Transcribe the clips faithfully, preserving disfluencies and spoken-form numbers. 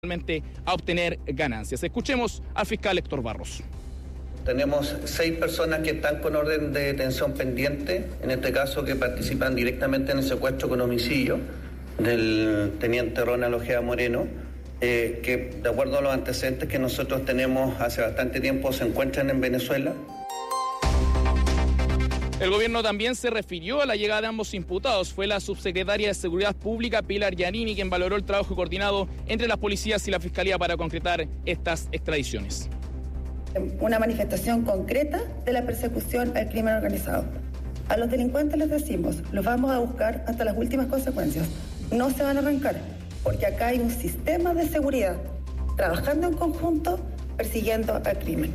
a obtener ganancias. Escuchemos al fiscal Héctor Barros. Tenemos seis personas que están con orden de detención pendiente, en este caso que participan directamente en el secuestro con homicidio del teniente Ronald Ojeda Moreno, eh, que de acuerdo a los antecedentes que nosotros tenemos hace bastante tiempo se encuentran en Venezuela. El gobierno también se refirió a la llegada de ambos imputados. Fue la subsecretaria de Seguridad Pública, Pilar Giannini, quien valoró el trabajo coordinado entre las policías y la Fiscalía para concretar estas extradiciones. Una manifestación concreta de la persecución al crimen organizado. A los delincuentes les decimos, los vamos a buscar hasta las últimas consecuencias. No se van a arrancar, porque acá hay un sistema de seguridad, trabajando en conjunto, persiguiendo al crimen.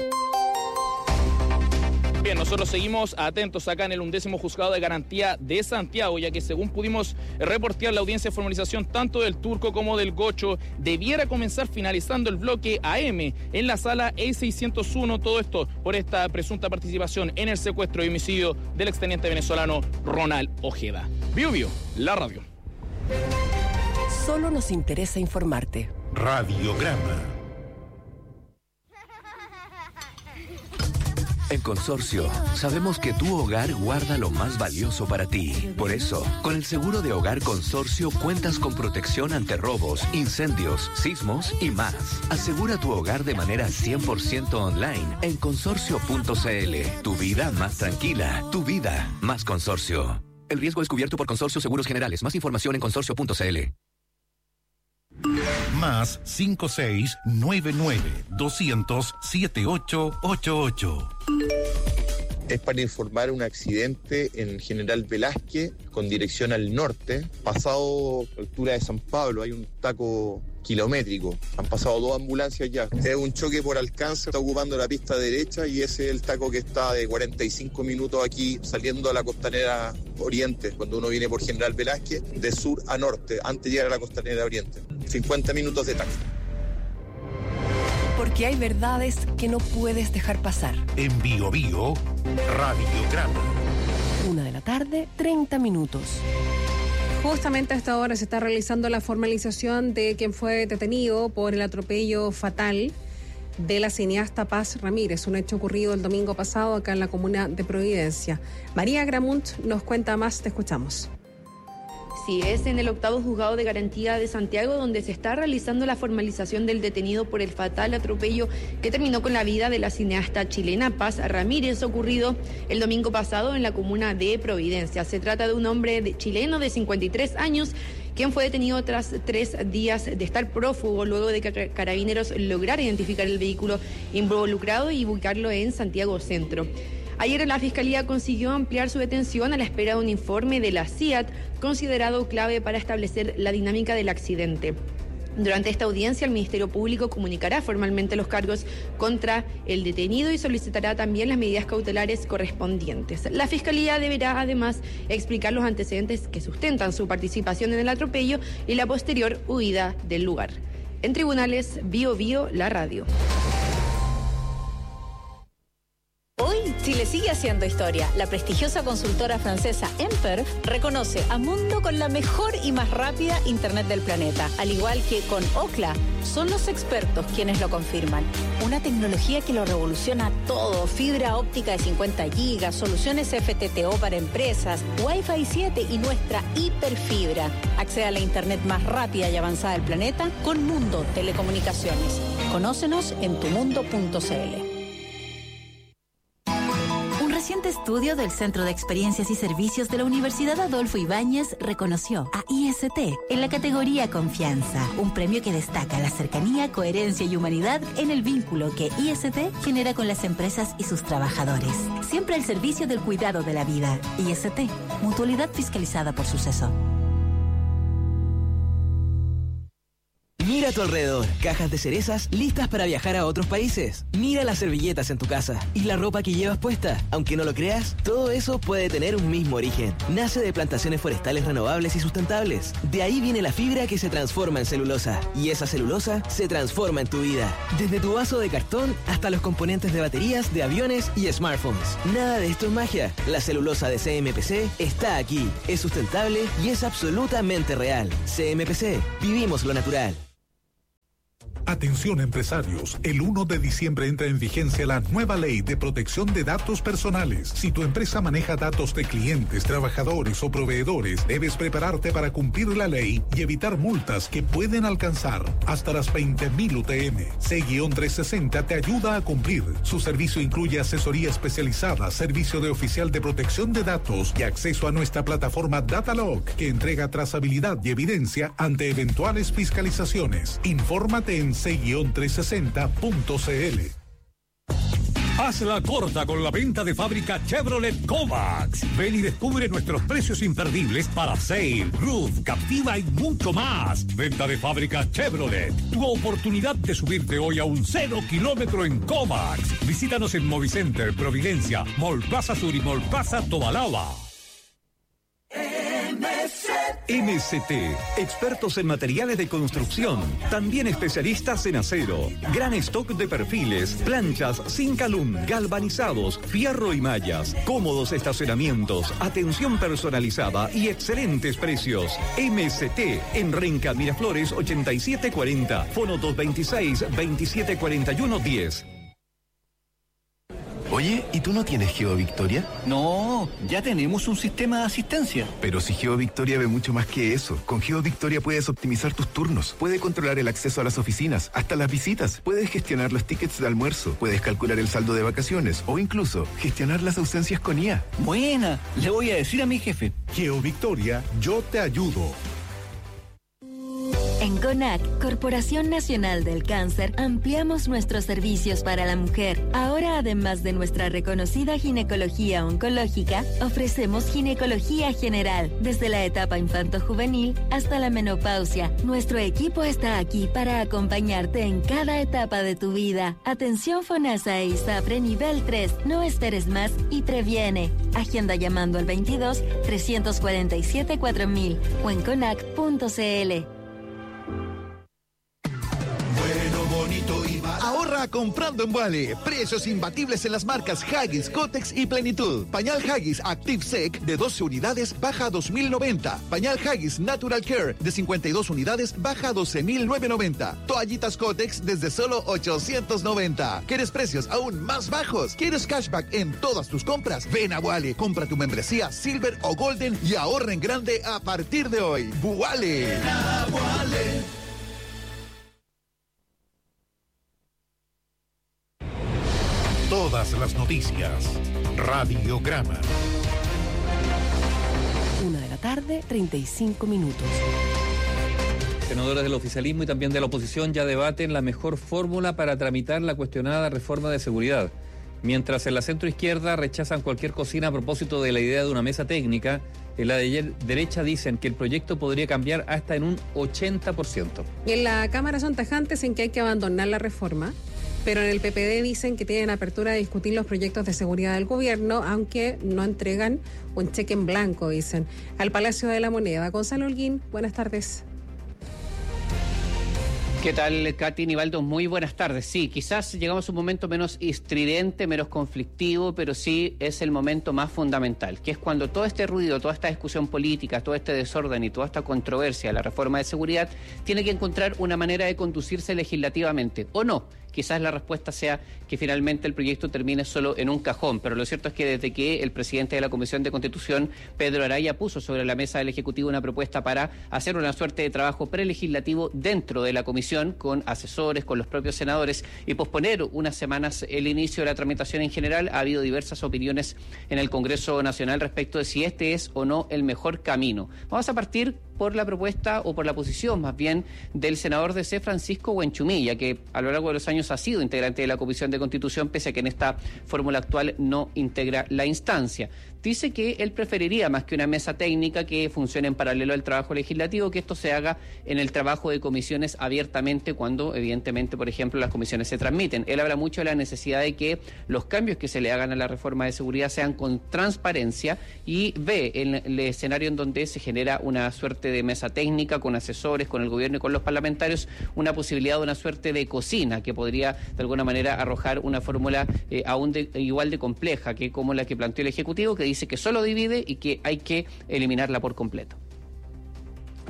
Bien, nosotros seguimos atentos acá en el undécimo Juzgado de Garantía de Santiago, ya que según pudimos reportear, la audiencia de formalización tanto del Turco como del Gocho debiera comenzar finalizando el bloque A M en la sala E seiscientos uno, todo esto por esta presunta participación en el secuestro y homicidio del exteniente venezolano Ronald Ojeda. Bio Bio, la radio. Solo nos interesa informarte. Radiograma. En Consorcio, sabemos que tu hogar guarda lo más valioso para ti. Por eso, con el seguro de hogar Consorcio cuentas con protección ante robos, incendios, sismos y más. Asegura tu hogar de manera cien por ciento online en consorcio punto c l. Tu vida más tranquila, tu vida más Consorcio. El riesgo es cubierto por Consorcio Seguros Generales. Más información en consorcio punto c l. Más cinco seis nueve nueve doscientos siete ocho ocho ocho. Es para informar un accidente en General Velázquez con dirección al norte. Pasado la altura de San Pablo hay un taco kilométrico. Han pasado dos ambulancias ya. Es un choque por alcance, está ocupando la pista derecha y ese es el taco que está de cuarenta y cinco minutos aquí saliendo a la costanera oriente, cuando uno viene por General Velázquez, de sur a norte, antes de llegar a la costanera oriente. cincuenta minutos de taco. Porque hay verdades que no puedes dejar pasar. En Bio Bio, Radiograma. Una de la tarde, treinta minutos. Justamente a esta hora se está realizando la formalización de quien fue detenido por el atropello fatal de la cineasta Paz Ramírez, un hecho ocurrido el domingo pasado acá en la comuna de Providencia. María Gramunt nos cuenta más, te escuchamos. Sí, es en el octavo Juzgado de Garantía de Santiago donde se está realizando la formalización del detenido por el fatal atropello que terminó con la vida de la cineasta chilena Paz Ramírez, ocurrido el domingo pasado en la comuna de Providencia. Se trata de un hombre de, chileno de cincuenta y tres años, quien fue detenido tras tres días de estar prófugo luego de que Carabineros lograra identificar el vehículo involucrado y ubicarlo en Santiago Centro. Ayer la Fiscalía consiguió ampliar su detención a la espera de un informe de la C I A T, considerado clave para establecer la dinámica del accidente. Durante esta audiencia, el Ministerio Público comunicará formalmente los cargos contra el detenido y solicitará también las medidas cautelares correspondientes. La Fiscalía deberá además explicar los antecedentes que sustentan su participación en el atropello y la posterior huida del lugar. En tribunales, Bio Bio, la radio. Hoy, Chile sigue haciendo historia. La prestigiosa consultora francesa Emperf reconoce a Mundo con la mejor y más rápida Internet del planeta. Al igual que con Ookla, son los expertos quienes lo confirman. Una tecnología que lo revoluciona todo. Fibra óptica de cincuenta gigas, soluciones F T T O para empresas, Wi-Fi siete y nuestra hiperfibra. Accede a la Internet más rápida y avanzada del planeta con Mundo Telecomunicaciones. Conócenos en tu mundo punto c l. Un reciente estudio del Centro de Experiencias y Servicios de la Universidad Adolfo Ibáñez reconoció a I S T en la categoría Confianza, un premio que destaca la cercanía, coherencia y humanidad en el vínculo que I S T genera con las empresas y sus trabajadores. Siempre al servicio del cuidado de la vida. I S T, mutualidad fiscalizada por Suceso. Mira a tu alrededor, cajas de cerezas listas para viajar a otros países. Mira las servilletas en tu casa y la ropa que llevas puesta. Aunque no lo creas, todo eso puede tener un mismo origen. Nace de plantaciones forestales renovables y sustentables. De ahí viene la fibra que se transforma en celulosa. Y esa celulosa se transforma en tu vida. Desde tu vaso de cartón hasta los componentes de baterías, de aviones y smartphones. Nada de esto es magia. La celulosa de C M P C está aquí. Es sustentable y es absolutamente real. C M P C, vivimos lo natural. Atención empresarios, el uno de diciembre entra en vigencia la nueva ley de protección de datos personales. Si tu empresa maneja datos de clientes, trabajadores o proveedores, debes prepararte para cumplir la ley y evitar multas que pueden alcanzar hasta las veinte mil U T M. C trescientos sesenta te ayuda a cumplir. Su servicio incluye asesoría especializada, servicio de oficial de protección de datos y acceso a nuestra plataforma Datalog, que entrega trazabilidad y evidencia ante eventuales fiscalizaciones. Infórmate en c trescientos sesenta punto c l. Hazla corta con la venta de fábrica Chevrolet Kovacs. Ven y descubre nuestros precios imperdibles para Sail, Roof, Captiva y mucho más. Venta de fábrica Chevrolet. Tu oportunidad de subirte hoy a un cero kilómetro en Kovacs. Visítanos en Movicenter, Providencia, Mall Plaza Sur y Mall Plaza Tobalaba. M C T, expertos en materiales de construcción, también especialistas en acero, gran stock de perfiles, planchas, Zincalum, galvanizados, fierro y mallas, cómodos estacionamientos, atención personalizada y excelentes precios. M C T, en Renca Miraflores ochenta y siete cuarenta, fono dos veintiséis, veintisiete cuarenta y uno diez. Oye, ¿y tú no tienes GeoVictoria? No, ya tenemos un sistema de asistencia. Pero si GeoVictoria ve mucho más que eso. Con GeoVictoria puedes optimizar tus turnos, puedes controlar el acceso a las oficinas, hasta las visitas, puedes gestionar los tickets de almuerzo, puedes calcular el saldo de vacaciones o incluso gestionar las ausencias con I A. Buena, le voy a decir a mi jefe. GeoVictoria, yo te ayudo. En CONAC, Corporación Nacional del Cáncer, ampliamos nuestros servicios para la mujer. Ahora, además de nuestra reconocida ginecología oncológica, ofrecemos ginecología general, desde la etapa infanto-juvenil hasta la menopausia. Nuestro equipo está aquí para acompañarte en cada etapa de tu vida. Atención FONASA e ISAPRE nivel tres. No esperes más y previene. Agenda llamando al veintidós, trescientos cuarenta y siete, cuatro mil o en conac punto c l. Ahorra comprando en Wally. Precios imbatibles en las marcas Huggies, Kotex y Plenitud. Pañal Huggies Active Sec de doce unidades baja a dos mil noventa. Pañal Huggies Natural Care de cincuenta y dos unidades baja a doce mil novecientos noventa. Toallitas Kotex desde solo ochocientos noventa. ¿Quieres precios aún más bajos? ¿Quieres cashback en todas tus compras? Ven a Wally, compra tu membresía Silver o Golden y ahorra en grande a partir de hoy. Wally. Todas las noticias. Radiograma. Una de la tarde, treinta y cinco minutos. Senadores del oficialismo y también de la oposición ya debaten la mejor fórmula para tramitar la cuestionada reforma de seguridad. Mientras en la centroizquierda rechazan cualquier cocina a propósito de la idea de una mesa técnica, en la de derecha dicen que el proyecto podría cambiar hasta en un ochenta por ciento. Y en la Cámara son tajantes en que hay que abandonar la reforma. Pero en el P P D dicen que tienen apertura a discutir los proyectos de seguridad del gobierno, aunque no entregan un cheque en blanco, dicen. Al Palacio de la Moneda. Gonzalo Holguín, buenas tardes. ¿Qué tal, Katy Nivaldo? Muy buenas tardes. Sí, quizás llegamos a un momento menos estridente, menos conflictivo, pero sí es el momento más fundamental, que es cuando todo este ruido, toda esta discusión política, todo este desorden y toda esta controversia, la reforma de seguridad, tiene que encontrar una manera de conducirse legislativamente, ¿o no? Quizás la respuesta sea que finalmente el proyecto termine solo en un cajón, pero lo cierto es que desde que el presidente de la Comisión de Constitución, Pedro Araya, puso sobre la mesa del Ejecutivo una propuesta para hacer una suerte de trabajo prelegislativo dentro de la comisión, con asesores, con los propios senadores, y posponer unas semanas el inicio de la tramitación en general, ha habido diversas opiniones en el Congreso Nacional respecto de si este es o no el mejor camino. Vamos a partir por la propuesta, o por la posición más bien, del senador D C, Francisco Buenchumilla, que a lo largo de los años ha sido integrante de la Comisión de Constitución, pese a que en esta fórmula actual no integra la instancia. Dice que él preferiría, más que una mesa técnica que funcione en paralelo al trabajo legislativo, que esto se haga en el trabajo de comisiones abiertamente, cuando evidentemente, por ejemplo, las comisiones se transmiten. Él habla mucho de la necesidad de que los cambios que se le hagan a la reforma de seguridad sean con transparencia, y ve en el escenario en donde se genera una suerte de mesa técnica con asesores, con el gobierno y con los parlamentarios, una posibilidad de una suerte de cocina que podría de alguna manera arrojar una fórmula eh, aún de, igual de compleja que como la que planteó el Ejecutivo, que dice que solo divide y que hay que eliminarla por completo.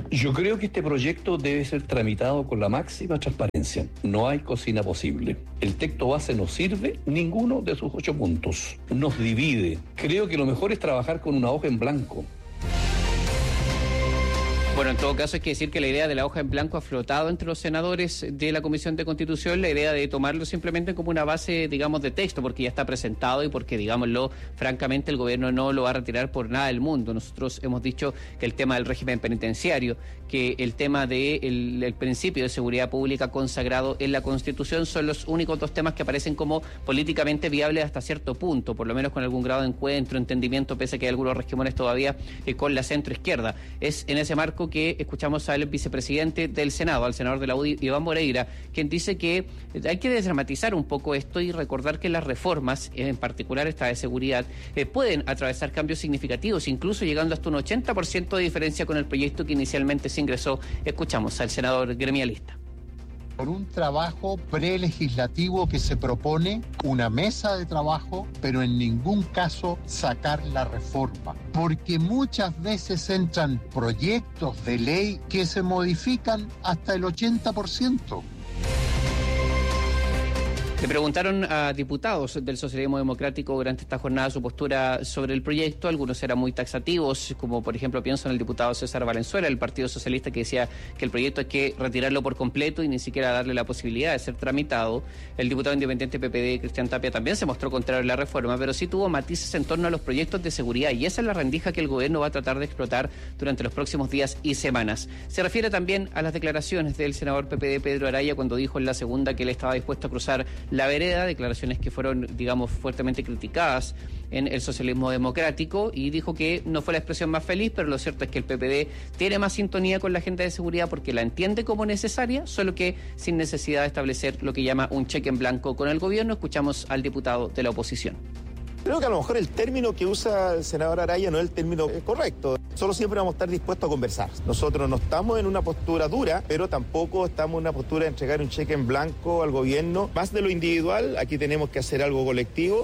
Yo creo que este proyecto debe ser tramitado con la máxima transparencia. No hay cocina posible. El texto base no sirve ninguno de sus ocho puntos. Nos divide. Creo que lo mejor es trabajar con una hoja en blanco. Bueno, en todo caso hay que decir que la idea de la hoja en blanco ha flotado entre los senadores de la Comisión de Constitución, la idea de tomarlo simplemente como una base, digamos, de texto, porque ya está presentado y porque, digámoslo, francamente el gobierno no lo va a retirar por nada del mundo. Nosotros hemos dicho que el tema del régimen penitenciario, que el tema del el principio de seguridad pública consagrado en la Constitución son los únicos dos temas que aparecen como políticamente viables hasta cierto punto, por lo menos con algún grado de encuentro, entendimiento, pese a que hay algunos regímenes todavía eh, con la centroizquierda. Es en ese marco que escuchamos al vicepresidente del Senado, al senador de la U D I, Iván Moreira, quien dice que hay que desdramatizar un poco esto y recordar que las reformas, en particular esta de seguridad, eh, pueden atravesar cambios significativos, incluso llegando hasta un ochenta por ciento de diferencia con el proyecto que inicialmente se ingresó. Escuchamos al senador gremialista. Por un trabajo prelegislativo que se propone una mesa de trabajo, pero en ningún caso sacar la reforma, porque muchas veces entran proyectos de ley que se modifican hasta el ochenta por ciento. Le preguntaron a diputados del socialismo democrático durante esta jornada su postura sobre el proyecto. Algunos eran muy taxativos, como por ejemplo pienso en el diputado César Valenzuela, del Partido Socialista, que decía que el proyecto hay que retirarlo por completo y ni siquiera darle la posibilidad de ser tramitado. El diputado independiente P P D, Cristian Tapia, también se mostró contrario a la reforma, pero sí tuvo matices en torno a los proyectos de seguridad, y esa es la rendija que el gobierno va a tratar de explotar durante los próximos días y semanas. Se refiere también a las declaraciones del senador P P D, Pedro Araya, cuando dijo en la segunda que él estaba dispuesto a cruzar la vereda, declaraciones que fueron, digamos, fuertemente criticadas en el socialismo democrático, y dijo que no fue la expresión más feliz, pero lo cierto es que el P P D tiene más sintonía con la agenda de seguridad porque la entiende como necesaria, solo que sin necesidad de establecer lo que llama un cheque en blanco con el gobierno. Escuchamos al diputado de la oposición. Creo que a lo mejor el término que usa el senador Araya no es el término correcto. Solo siempre vamos a estar dispuestos a conversar. Nosotros no estamos en una postura dura, pero tampoco estamos en una postura de entregar un cheque en blanco al gobierno. Más de lo individual, aquí tenemos que hacer algo colectivo.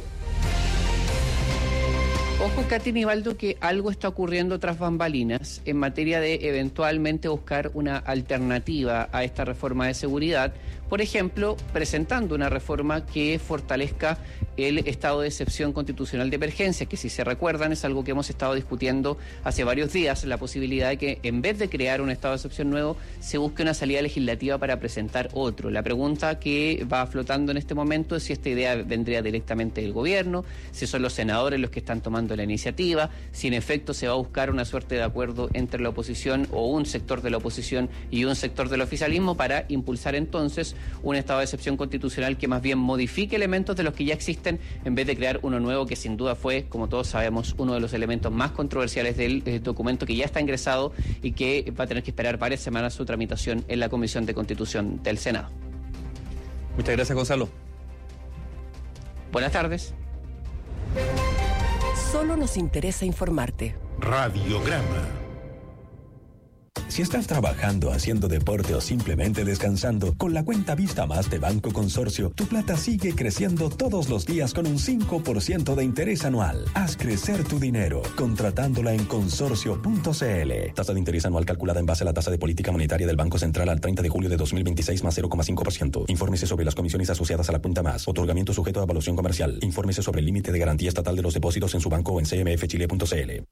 Ojo, Katy Nivaldo, que algo está ocurriendo tras bambalinas en materia de eventualmente buscar una alternativa a esta reforma de seguridad. Por ejemplo, presentando una reforma que fortalezca el estado de excepción constitucional de emergencia, que si se recuerdan es algo que hemos estado discutiendo hace varios días, la posibilidad de que en vez de crear un estado de excepción nuevo, se busque una salida legislativa para presentar otro. La pregunta que va flotando en este momento es si esta idea vendría directamente del gobierno, si son los senadores los que están tomando la iniciativa, si en efecto se va a buscar una suerte de acuerdo entre la oposición o un sector de la oposición y un sector del oficialismo para impulsar entonces un estado de excepción constitucional que más bien modifique elementos de los que ya existen en vez de crear uno nuevo, que sin duda fue, como todos sabemos, uno de los elementos más controversiales del eh, documento que ya está ingresado y que va a tener que esperar varias semanas su tramitación en la Comisión de Constitución del Senado. Muchas gracias, Gonzalo. Buenas tardes. Solo nos interesa informarte. Radiograma. Si estás trabajando, haciendo deporte o simplemente descansando, con la cuenta Vista Más de Banco Consorcio, tu plata sigue creciendo todos los días con un cinco por ciento de interés anual. Haz crecer tu dinero, contratándola en consorcio punto c l. Tasa de interés anual calculada en base a la tasa de política monetaria del Banco Central al treinta de julio de dos mil veintiséis más cero coma cinco por ciento. Infórmese sobre las comisiones asociadas a la cuenta Más. Otorgamiento sujeto a evaluación comercial. Infórmese sobre el límite de garantía estatal de los depósitos en su banco o en c m f chile punto c l.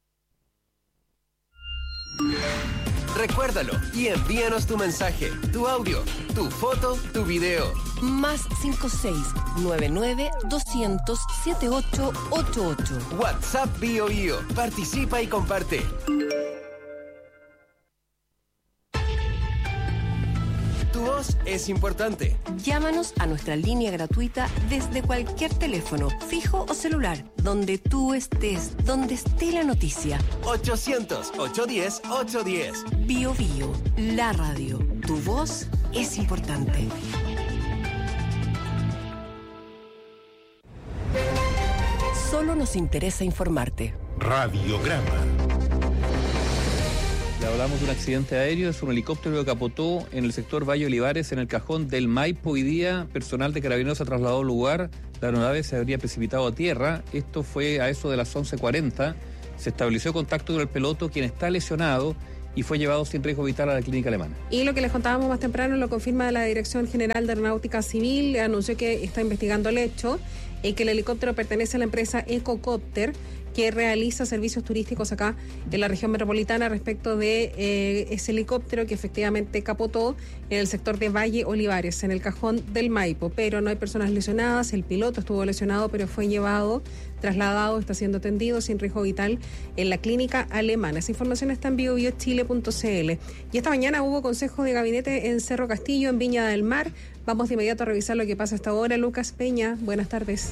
Recuérdalo y envíanos tu mensaje, tu audio, tu foto, tu video. Más cinco seis nueve nueve dos cero cero siete ocho ocho ocho. WhatsApp Bio Bio. Participa y comparte. Tu voz es importante. Llámanos a nuestra línea gratuita desde cualquier teléfono, fijo o celular, donde tú estés, donde esté la noticia. ochocientos, ochocientos diez, ochocientos diez. Bio Bio, la radio. Tu voz es importante. Solo nos interesa informarte. Radiograma. Le hablamos de un accidente aéreo, es un helicóptero que capotó en el sector Valle Olivares, en el cajón del Maipo. Hoy día, personal de Carabineros se ha trasladado al lugar, la aeronave se habría precipitado a tierra. Esto fue a eso de las once cuarenta, se estableció contacto con el piloto, quien está lesionado, y fue llevado sin riesgo vital a la clínica alemana. Y lo que les contábamos más temprano lo confirma la Dirección General de Aeronáutica Civil, anunció que está investigando el hecho y que el helicóptero pertenece a la empresa Ecocopter, que realiza servicios turísticos acá en la región metropolitana respecto de eh, ese helicóptero que efectivamente capotó en el sector de Valle Olivares, en el cajón del Maipo, pero no hay personas lesionadas, el piloto estuvo lesionado, pero fue llevado, trasladado, está siendo atendido sin riesgo vital en la clínica alemana. Esa información está en bio bio chile punto c l. Y esta mañana hubo consejo de gabinete en Cerro Castillo, en Viña del Mar. Vamos de inmediato a revisar lo que pasa hasta ahora. Lucas Peña, buenas tardes.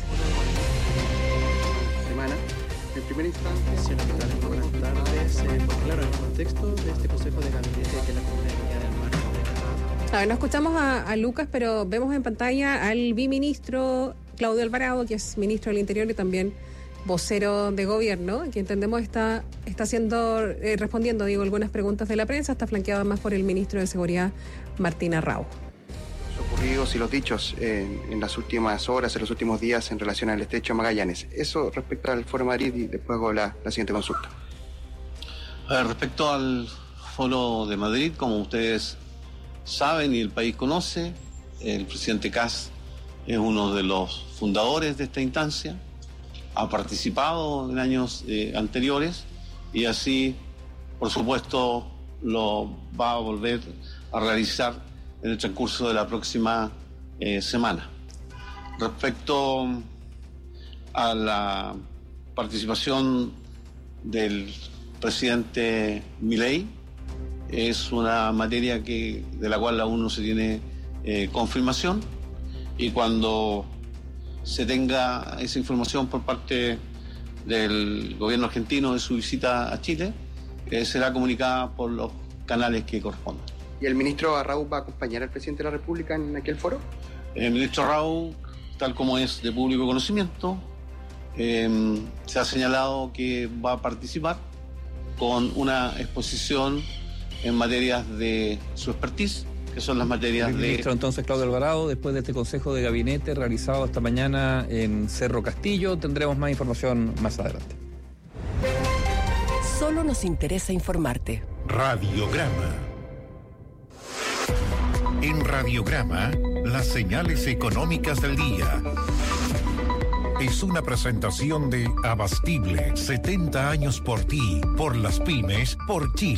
En primera instancia, señora Vitales, buenas tardes. Eh, pues claro, en el contexto de este Consejo de Gabinete de la Comuna de Viña del Mar. A ver, no escuchamos a, a Lucas, pero vemos en pantalla al biministro Claudio Alvarado, que es ministro del Interior y también vocero de gobierno, que entendemos está, está haciendo, eh, respondiendo, digo, algunas preguntas de la prensa, está flanqueado más por el ministro de Seguridad, Martín Arrau. Ocurridos y los dichos en, en las últimas horas, en los últimos días en relación al estrecho Magallanes. Eso respecto al Foro Madrid y después hago la, la siguiente consulta. A ver, respecto al Foro de Madrid, como ustedes saben y el país conoce, el presidente Kast es uno de los fundadores de esta instancia, ha participado en años eh, anteriores y así, por supuesto, lo va a volver a realizar en el transcurso de la próxima eh, semana. Respecto a la participación del presidente Milei, es una materia que, de la cual aún no se tiene eh, confirmación, y cuando se tenga esa información por parte del gobierno argentino de su visita a Chile, eh, será comunicada por los canales que correspondan. ¿Y el ministro Arrau va a acompañar al presidente de la República en aquel foro? El ministro Arrau, tal como es de público conocimiento, eh, se ha señalado que va a participar con una exposición en materias de su expertise, que son las materias el de... ministro entonces Claudio Alvarado, después de este consejo de gabinete realizado esta mañana en Cerro Castillo, tendremos más información más adelante. Solo nos interesa informarte. Radiograma. En Radiograma, las señales económicas del día. Es una presentación de Abastible, setenta años por ti, por las pymes, por Chile.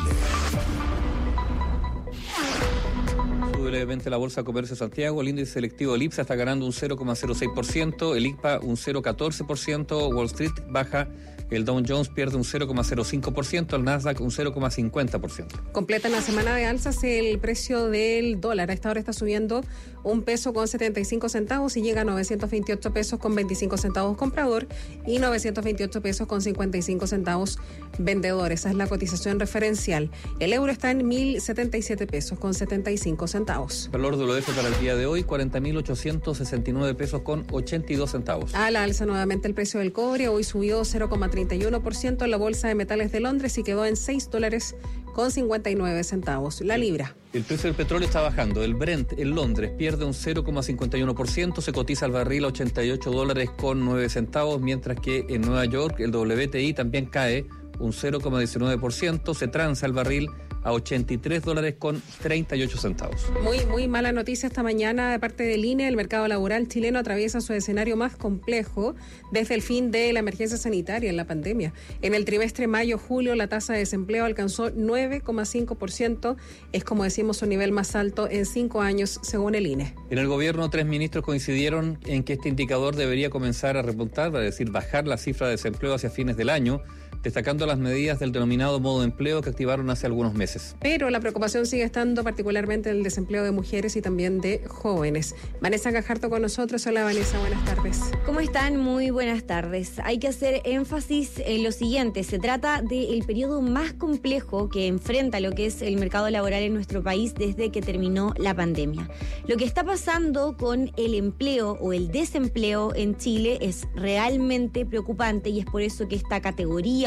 Sube levemente la Bolsa de Comercio de Santiago, el índice selectivo del IPSA está ganando un cero coma cero seis por ciento, el I C P A un cero coma catorce por ciento, Wall Street baja, el Dow Jones pierde un cero coma cero cinco por ciento, el Nasdaq un cero coma cincuenta por ciento. Completa la semana de alzas el precio del dólar. A esta hora está subiendo un peso con setenta y cinco centavos y llega a novecientos veintiocho pesos con veinticinco centavos comprador y novecientos veintiocho pesos con cincuenta y cinco centavos vendedor. Esa es la cotización referencial. El euro está en mil setenta y siete pesos con setenta y cinco centavos. Valor del O D F para el día de hoy, cuarenta mil ochocientos sesenta y nueve pesos con ochenta y dos centavos. A la alza nuevamente el precio del cobre. Hoy subió cero coma treinta y uno por ciento en la Bolsa de Metales de Londres y quedó en seis dólares con cincuenta y nueve centavos. La libra. El precio del petróleo está bajando. El Brent en Londres pierde un cero coma cincuenta y uno por ciento, se cotiza al barril a ochenta y ocho dólares con nueve centavos, mientras que en Nueva York el W T I también cae un cero coma diecinueve por ciento, se transa el barril a ochenta y tres dólares con treinta y ocho centavos. Muy, muy mala noticia esta mañana de parte del I N E. El mercado laboral chileno atraviesa su escenario más complejo desde el fin de la emergencia sanitaria en la pandemia. En el trimestre mayo-julio la tasa de desempleo alcanzó nueve coma cinco por ciento. Es, como decimos, su nivel más alto en cinco años, según el I N E. En el gobierno, tres ministros coincidieron en que este indicador debería comenzar a repuntar, es decir, bajar la cifra de desempleo hacia fines del año, destacando las medidas del denominado modo de empleo que activaron hace algunos meses. Pero la preocupación sigue estando particularmente en el desempleo de mujeres y también de jóvenes. Vanessa Gajardo con nosotros. Hola Vanessa, buenas tardes. ¿Cómo están? Muy buenas tardes. Hay que hacer énfasis en lo siguiente. Se trata del periodo más complejo que enfrenta lo que es el mercado laboral en nuestro país desde que terminó la pandemia. Lo que está pasando con el empleo o el desempleo en Chile es realmente preocupante y es por eso que esta categoría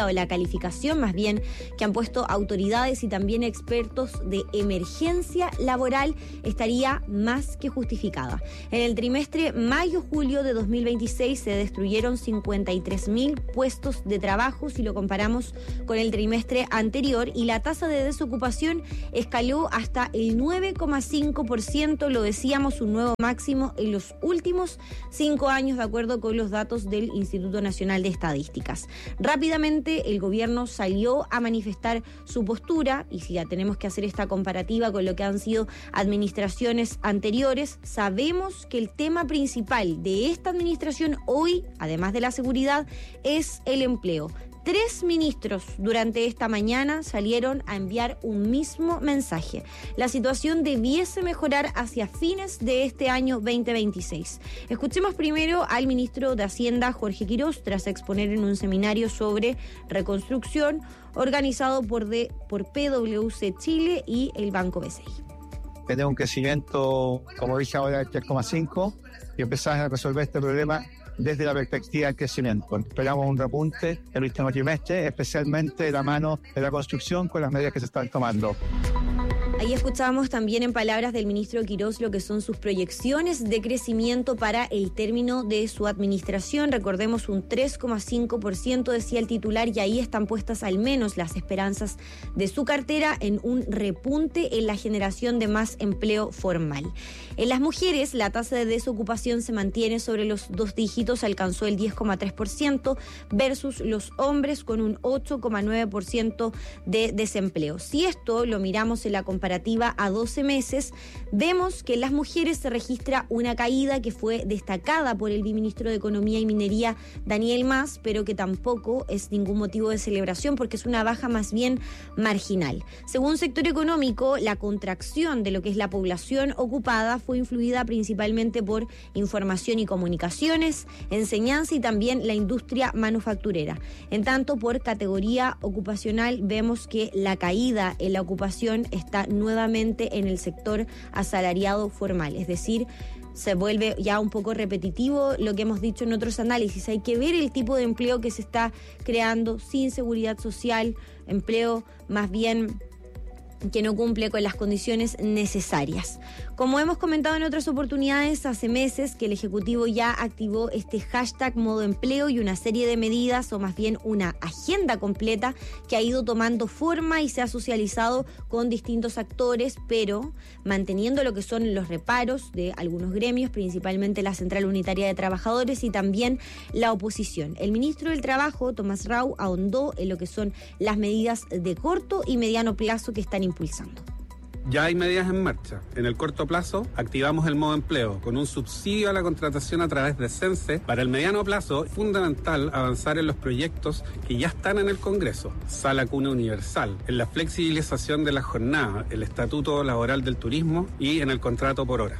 o la calificación más bien que han puesto autoridades y también expertos de emergencia laboral estaría más que justificada. En el trimestre mayo-julio de dos mil veintiséis se destruyeron cincuenta y tres mil puestos de trabajo si lo comparamos con el trimestre anterior, y la tasa de desocupación escaló hasta el nueve coma cinco por ciento, lo decíamos, un nuevo máximo en los últimos cinco años, de acuerdo con los datos del Instituto Nacional de Estadísticas. Rápidamente el gobierno salió a manifestar su postura, y si ya tenemos que hacer esta comparativa con lo que han sido administraciones anteriores, sabemos que el tema principal de esta administración hoy, además de la seguridad, es el empleo. Tres ministros durante esta mañana salieron a enviar un mismo mensaje. La situación debiese mejorar hacia fines de este año veinte veintiséis. Escuchemos primero al ministro de Hacienda, Jorge Quirós, tras exponer en un seminario sobre reconstrucción organizado por, de, por P W C Chile y el Banco B C I. Tenemos un crecimiento, como dije ahora, de tres coma cinco y empezamos a resolver este problema desde la perspectiva del crecimiento. Esperamos un repunte en el último trimestre, especialmente de la mano de la construcción con las medidas que se están tomando. Ahí escuchábamos también en palabras del ministro Quirós lo que son sus proyecciones de crecimiento para el término de su administración. Recordemos, un tres coma cinco por ciento decía el titular, y ahí están puestas al menos las esperanzas de su cartera en un repunte en la generación de más empleo formal. En las mujeres, la tasa de desocupación se mantiene sobre los dos dígitos, alcanzó el diez coma tres por ciento versus los hombres con un ocho coma nueve por ciento de desempleo. Si esto lo miramos en la comparativa a doce meses, vemos que en las mujeres se registra una caída que fue destacada por el viceministro de Economía y Minería, Daniel Mas, pero que tampoco es ningún motivo de celebración porque es una baja más bien marginal. Según Sector Económico, la contracción de lo que es la población ocupada fue influida principalmente por información y comunicaciones, enseñanza y también la industria manufacturera. En tanto, por categoría ocupacional, vemos que la caída en la ocupación está nuevamente en el sector asalariado formal, es decir, se vuelve ya un poco repetitivo lo que hemos dicho en otros análisis. Hay que ver el tipo de empleo que se está creando sin seguridad social, empleo más bien que no cumple con las condiciones necesarias. Como hemos comentado en otras oportunidades, hace meses que el Ejecutivo ya activó este hashtag modo empleo y una serie de medidas, o más bien una agenda completa que ha ido tomando forma y se ha socializado con distintos actores, pero manteniendo lo que son los reparos de algunos gremios, principalmente la Central Unitaria de Trabajadores y también la oposición. El ministro del Trabajo, Tomás Rau, ahondó en lo que son las medidas de corto y mediano plazo que están impulsando. Ya hay medidas en marcha. En el corto plazo, activamos el modo empleo con un subsidio a la contratación a través de CENSE. Para el mediano plazo, es fundamental avanzar en los proyectos que ya están en el Congreso. Sala Cuna Universal, en la flexibilización de la jornada, el Estatuto Laboral del Turismo y en el contrato por horas.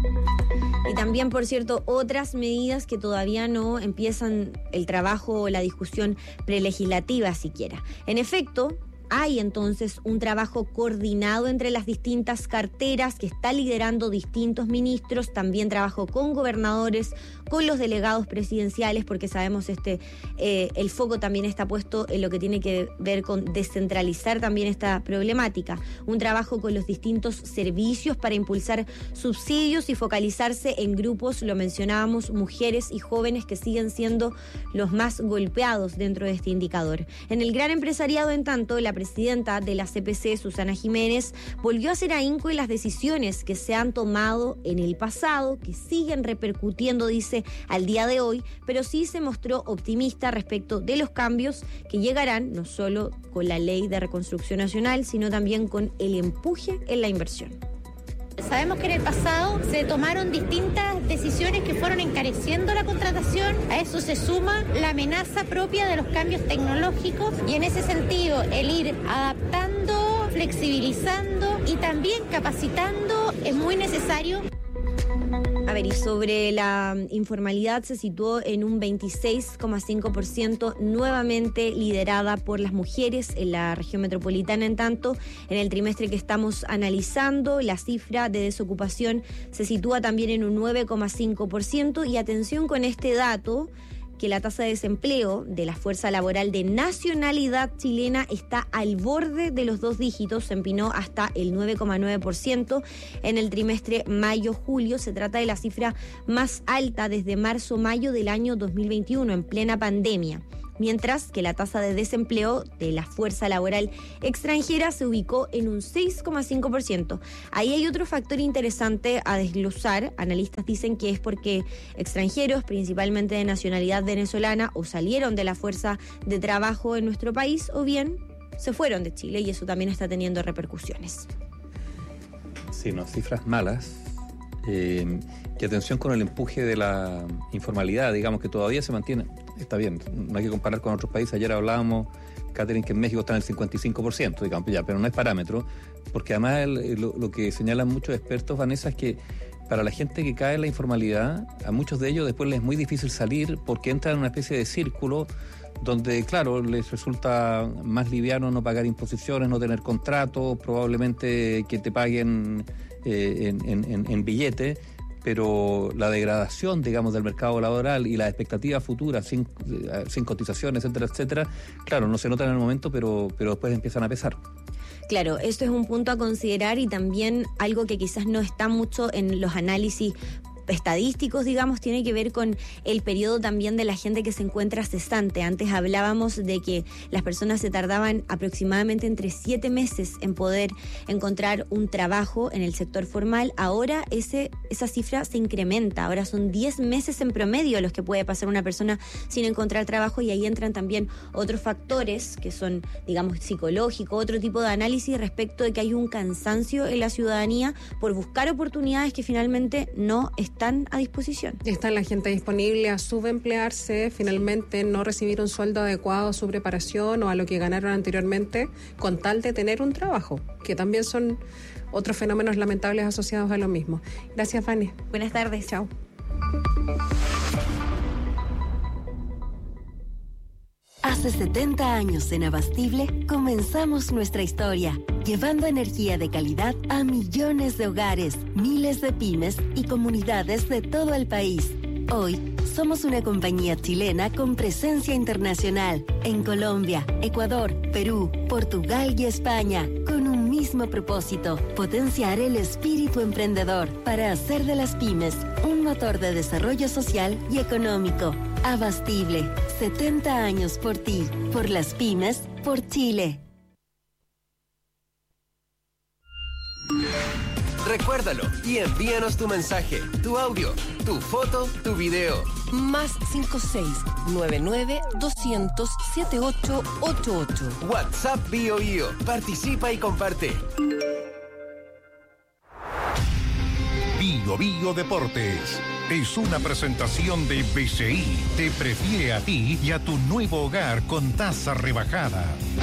Y también, por cierto, otras medidas que todavía no empiezan el trabajo o la discusión prelegislativa siquiera. En efecto, hay entonces un trabajo coordinado entre las distintas carteras que está liderando distintos ministros, también trabajo con gobernadores, con los delegados presidenciales, porque sabemos este eh, el foco también está puesto en lo que tiene que ver con descentralizar también esta problemática. Un trabajo con los distintos servicios para impulsar subsidios y focalizarse en grupos, lo mencionábamos, mujeres y jóvenes que siguen siendo los más golpeados dentro de este indicador. En el gran empresariado, en tanto, la presidenta de la C P C, Susana Jiménez, volvió a hacer ahínco en las decisiones que se han tomado en el pasado, que siguen repercutiendo, dice, al día de hoy, pero sí se mostró optimista respecto de los cambios que llegarán no solo con la Ley de Reconstrucción Nacional, sino también con el empuje en la inversión. Sabemos que en el pasado se tomaron distintas decisiones que fueron encareciendo la contratación. A eso se suma la amenaza propia de los cambios tecnológicos y en ese sentido el ir adaptando, flexibilizando y también capacitando es muy necesario. A ver, y sobre la informalidad se situó en un veintiséis coma cinco por ciento, nuevamente liderada por las mujeres en la región metropolitana. En tanto, en el trimestre que estamos analizando, la cifra de desocupación se sitúa también en un nueve coma cinco por ciento. Y atención con este dato, que la tasa de desempleo de la fuerza laboral de nacionalidad chilena está al borde de los dos dígitos, se empinó hasta el nueve coma nueve por ciento en el trimestre mayo-julio. Se trata de la cifra más alta desde marzo-mayo del año dos mil veintiuno, en plena pandemia. Mientras que la tasa de desempleo de la fuerza laboral extranjera se ubicó en un seis coma cinco por ciento. Ahí hay otro factor interesante a desglosar. Analistas dicen que es porque extranjeros, principalmente de nacionalidad venezolana, o salieron de la fuerza de trabajo en nuestro país o bien se fueron de Chile, y eso también está teniendo repercusiones. Sí, no, cifras malas. Eh, y atención con el empuje de la informalidad, digamos, que todavía se mantiene. Está bien, no hay que comparar con otros países. Ayer hablábamos, Catherine, que en México está en el cincuenta y cinco por ciento, digamos, ya, pero no es parámetro, porque además el, lo, lo que señalan muchos expertos, Vanessa, es que para la gente que cae en la informalidad, a muchos de ellos después les es muy difícil salir porque entran en una especie de círculo donde, claro, les resulta más liviano no pagar imposiciones, no tener contratos, probablemente que te paguen eh, en, en, en, en billete, pero la degradación, digamos, del mercado laboral y las expectativas futuras sin, sin cotizaciones, etcétera, etcétera, claro, no se notan en el momento, pero, pero después empiezan a pesar. Claro, esto es un punto a considerar y también algo que quizás no está mucho en los análisis estadísticos, digamos, tiene que ver con el periodo también de la gente que se encuentra cesante. Antes hablábamos de que las personas se tardaban aproximadamente entre siete meses en poder encontrar un trabajo en el sector formal. Ahora ese, esa cifra se incrementa. Ahora son diez meses en promedio los que puede pasar una persona sin encontrar trabajo, y ahí entran también otros factores que son, digamos, psicológicos, otro tipo de análisis respecto de que hay un cansancio en la ciudadanía por buscar oportunidades que finalmente no están están a disposición. Está la gente disponible a subemplearse, finalmente no recibir un sueldo adecuado a su preparación o a lo que ganaron anteriormente, con tal de tener un trabajo, que también son otros fenómenos lamentables asociados a lo mismo. Gracias, Vane. Buenas tardes. Chao. Hace setenta años en Abastible comenzamos nuestra historia, llevando energía de calidad a millones de hogares, miles de pymes y comunidades de todo el país. Hoy somos una compañía chilena con presencia internacional en Colombia, Ecuador, Perú, Portugal y España, con un mismo propósito: potenciar el espíritu emprendedor para hacer de las pymes un motor de desarrollo social y económico. Abastible, setenta años por ti, por las pymes, por Chile. Recuérdalo y envíanos tu mensaje, tu audio, tu foto, tu video. Más cinco seis nueve nueve doscientos setenta y ocho ochenta y ocho. WhatsApp Bio Bio. Participa y comparte. Bio Bio Deportes es una presentación de B C I. Te prefiere a ti y a tu nuevo hogar con tasa rebajada.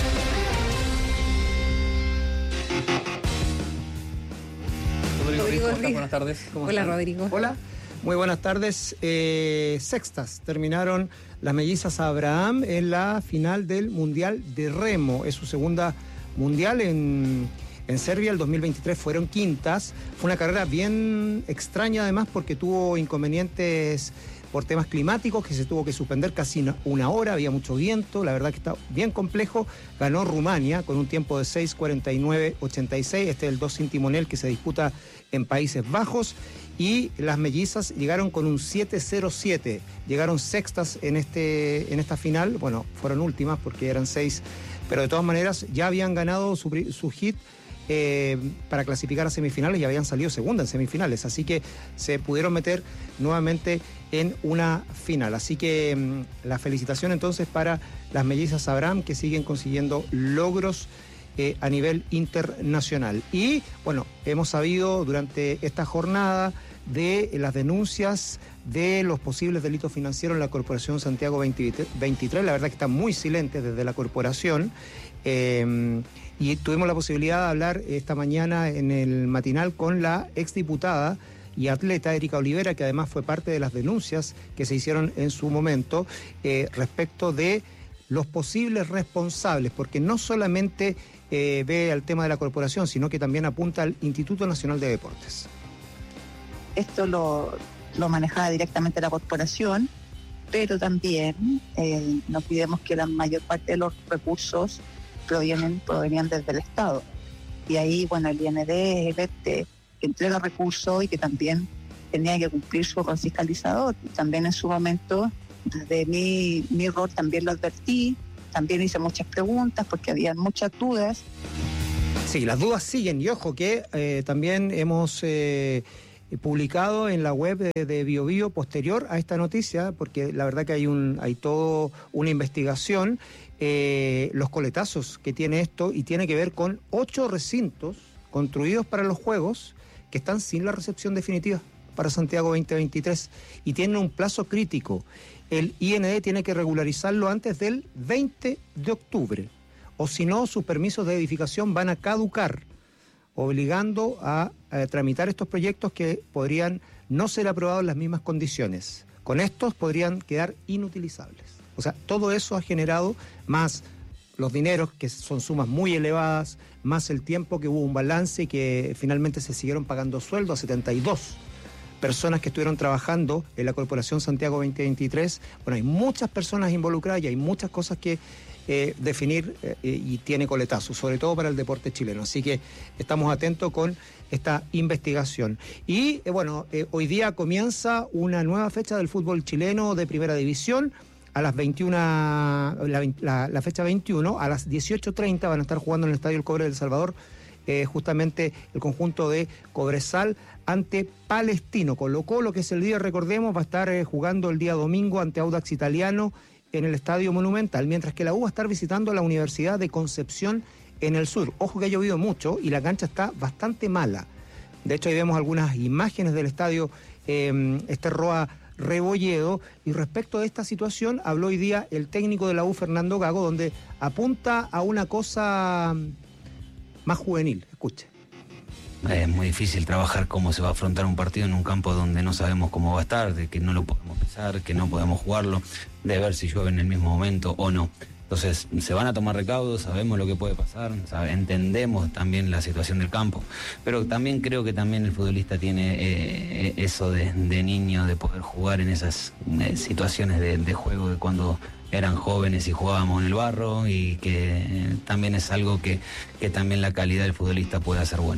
Rodrigo, Rodrigo Rico, buenas tardes. ¿Cómo Hola, están? Rodrigo. Hola, muy buenas tardes. Eh, sextas, terminaron las mellizas Abraham en la final del Mundial de Remo. Es su segunda mundial en, en Serbia. El dos mil veintitrés fueron quintas. Fue una carrera bien extraña, además, porque tuvo inconvenientes por temas climáticos, que se tuvo que suspender casi una hora, había mucho viento, la verdad que está bien complejo. Ganó Rumania con un tiempo de seis cuarenta y nueve ochenta y seis, este es el dos sin timonel que se disputa en Países Bajos, y las mellizas llegaron con un siete cero siete, llegaron sextas en, este, en esta final, bueno, fueron últimas porque eran seis, pero de todas maneras ya habían ganado su, su hit Eh, para clasificar a semifinales y habían salido segunda en semifinales, así que se pudieron meter nuevamente en una final. Así que mmm, la felicitación entonces para las mellizas Abraham, que siguen consiguiendo logros eh, a nivel internacional. Y bueno, hemos sabido durante esta jornada de las denuncias de los posibles delitos financieros en la Corporación Santiago veintitrés. La verdad que está muy silente desde la corporación. Eh, y tuvimos la posibilidad de hablar esta mañana en el matinal con la exdiputada y atleta Erika Olivera, que además fue parte de las denuncias que se hicieron en su momento eh, respecto de los posibles responsables, porque no solamente eh, ve al tema de la corporación, sino que también apunta al Instituto Nacional de Deportes. Esto lo, lo manejaba directamente la corporación pero también eh, no olvidemos que la mayor parte de los recursos provienen, provenían desde el Estado. Y ahí, bueno, el I N D es el ente que entrega recursos y que también tenía que cumplir su rol fiscalizador. Y también en su momento, desde mi, mi rol también lo advertí, también hice muchas preguntas porque había muchas dudas. Sí, las dudas siguen, y ojo que eh, también hemos eh, publicado en la web de, de BioBio posterior a esta noticia, porque la verdad que hay un hay todo una investigación, eh, los coletazos que tiene esto, y tiene que ver con ocho recintos construidos para los Juegos que están sin la recepción definitiva para Santiago veinte veintitrés y tienen un plazo crítico. El I N D tiene que regularizarlo antes del veinte de octubre. O si no, sus permisos de edificación van a caducar, obligando a, a tramitar estos proyectos que podrían no ser aprobados en las mismas condiciones. Con estos podrían quedar inutilizables. O sea, todo eso ha generado, más los dineros, que son sumas muy elevadas, más el tiempo que hubo un balance y que finalmente se siguieron pagando sueldos a setenta y dos personas que estuvieron trabajando en la Corporación Santiago veinte veintitrés. Bueno, hay muchas personas involucradas y hay muchas cosas que Eh, definir eh, y tiene coletazo, sobre todo para el deporte chileno. Así que estamos atentos con esta investigación. Y eh, bueno, eh, hoy día comienza una nueva fecha del fútbol chileno de primera división. A las veintiuna, la, la, la fecha veintiuno, a las dieciocho treinta van a estar jugando en el Estadio El Cobre del Salvador, eh, justamente el conjunto de Cobresal ante Palestino. Colo-Colo, que es el día, recordemos, va a estar eh, jugando el día domingo ante Audax Italiano en el Estadio Monumental, mientras que la U va a estar visitando la Universidad de Concepción en el sur. Ojo que ha llovido mucho y la cancha está bastante mala. De hecho, ahí vemos algunas imágenes del estadio eh, este Roa Rebolledo, y respecto de esta situación habló hoy día el técnico de la U, Fernando Gago, donde apunta a una cosa más juvenil. Escuche. Es muy difícil trabajar cómo se va a afrontar un partido en un campo donde no sabemos cómo va a estar, de que no lo podemos pensar, que no podemos jugarlo, de ver si llueve en el mismo momento o no. Entonces, se van a tomar recaudos, sabemos lo que puede pasar, sabe, entendemos también la situación del campo, pero también creo que también el futbolista tiene eh, eso de, de niño, de poder jugar en esas eh, situaciones de, de juego de cuando eran jóvenes y jugábamos en el barro, y que eh, también es algo que, que también la calidad del futbolista puede hacer bueno.